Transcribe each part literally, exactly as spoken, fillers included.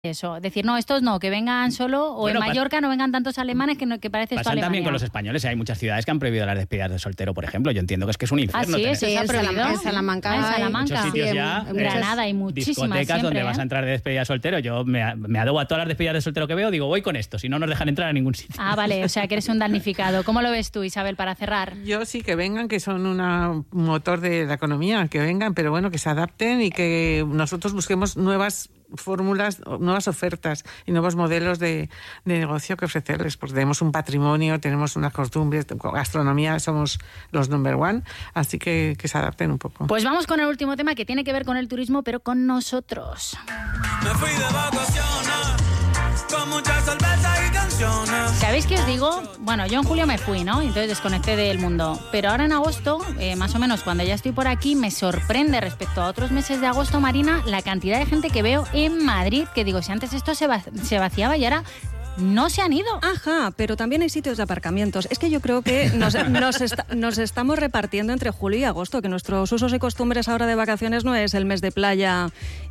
Eso, decir, no, estos no, que vengan solo, o bueno, en Mallorca no vengan tantos alemanes que, no, que parece esto Alemania. También con los españoles, hay muchas ciudades que han prohibido las despedidas de soltero, por ejemplo. Yo entiendo que es que es un infierno. Ah, sí, sí, en Salamanca. En Salamanca. En Salamanca. Muchos sitios ya, en Granada hay muchísimas discotecas siempre, donde ¿eh? vas a entrar de despedida de soltero. Yo me, me adeudo a todas las despedidas de soltero que veo, digo, voy con esto, si no nos dejan entrar a ningún sitio. Ah, vale, o sea que eres un damnificado. ¿Cómo lo ves tú, Isabel, para cerrar? Yo sí, que vengan, que son un motor de la economía, que vengan, pero bueno, que se adapten y que nosotros busquemos nuevas fórmulas, nuevas ofertas y nuevos modelos de, de negocio que ofrecerles, porque tenemos un patrimonio, tenemos unas costumbres, gastronomía, somos los number one, así que que se adapten un poco. Pues vamos con el último tema que tiene que ver con el turismo, pero con nosotros. Me fui de vacaciones, con mucha cerveza y canciones. ¿Sabéis qué os digo? Bueno, yo en julio me fui, ¿no? Entonces desconecté del mundo. Pero ahora en agosto, eh, más o menos cuando ya estoy por aquí, me sorprende respecto a otros meses de agosto, Marina, la cantidad de gente que veo en Madrid, que digo, si antes esto se, va, se vaciaba y ahora no se han ido. Ajá, pero también hay sitios de aparcamientos. Es que yo creo que nos, nos, está, nos estamos repartiendo entre julio y agosto, que nuestros usos y costumbres ahora de vacaciones no es el mes de playa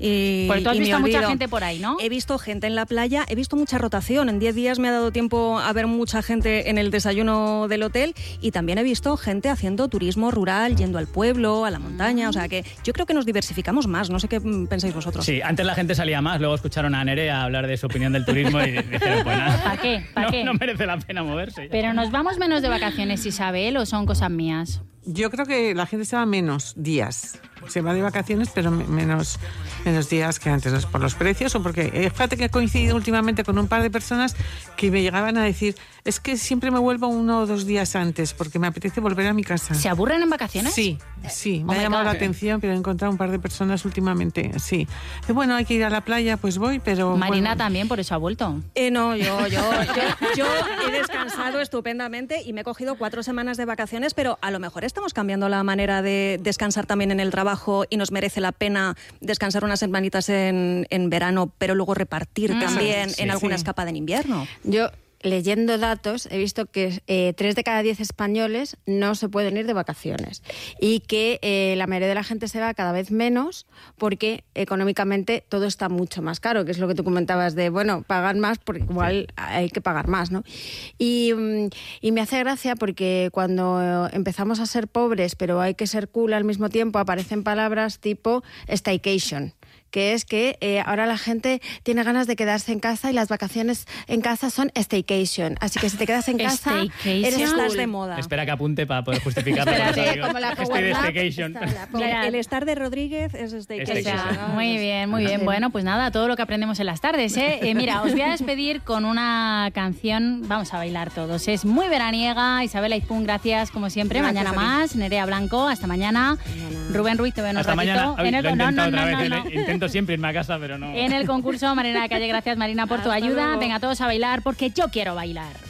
y Porque tú has y visto me mucha gente por ahí, ¿no? He visto gente en la playa, he visto mucha rotación. En diez días me ha dado tiempo a ver mucha gente en el desayuno del hotel y también he visto gente haciendo turismo rural, yendo al pueblo, a la montaña. O sea que yo creo que nos diversificamos más. No sé qué pensáis vosotros. Sí, antes la gente salía más, luego escucharon a Nerea hablar de su opinión del turismo y dijeron, pues nada. ¿Para qué? ¿Para no, qué? No merece la pena moverse. Pero nos vamos menos de vacaciones, Isabel, ¿o son cosas mías? Yo creo que la gente se va menos días. Se va de vacaciones, pero menos, menos días que antes, ¿no? Por los precios o porque... Eh, fíjate que he coincidido últimamente con un par de personas que me llegaban a decir, es que siempre me vuelvo uno o dos días antes porque me apetece volver a mi casa. ¿Se aburren en vacaciones? Sí, sí. Me Oh ha llamado God. la atención, pero he encontrado un par de personas últimamente, sí. Y bueno, hay que ir a la playa, pues voy, pero... Marina bueno. también, por eso ha vuelto. Eh, no, yo, yo, yo, yo he descansado estupendamente y me he cogido cuatro semanas de vacaciones, pero a lo mejor estamos cambiando la manera de descansar también en el trabajo y nos merece la pena descansar unas semanitas en, en verano, pero luego repartir Mm. también Sí, en alguna sí. escapada en invierno. Yo, leyendo datos, he visto que eh, tres de cada diez españoles no se pueden ir de vacaciones y que eh, la mayoría de la gente se va cada vez menos porque económicamente todo está mucho más caro, que es lo que tú comentabas de, bueno, pagar más porque igual hay que pagar más, ¿no? Y, mm, y me hace gracia porque cuando empezamos a ser pobres pero hay que ser cool al mismo tiempo, aparecen palabras tipo staycation, que es que eh, ahora la gente tiene ganas de quedarse en casa y las vacaciones en casa son staycation. Así que si te quedas en casa, Staycation. eres Estás cool. de moda. Espera que apunte para poder justificarlo. Espérate, como la Estoy Power de Nap, staycation. está la Power- Claro. El estar de Rodríguez es staycation. Staycation. Muy bien, muy bien. Bueno, pues nada, todo lo que aprendemos en las tardes, ¿eh? Eh, mira, os voy a despedir con una canción, vamos a bailar todos. Es muy veraniega. Isabel Aizpún, gracias como siempre. Gracias mañana a ti. más. Nerea Blanco, hasta mañana. Rubén Ruiz, te veo en un Hasta ratito. mañana. Ay, En el, lo he no, no, intentado no, otra no, vez. no. Intento siempre irme a casa, pero no. En el concurso, Marina Calle, gracias Marina por tu Hasta ayuda. luego. Venga todos a bailar porque yo quiero bailar.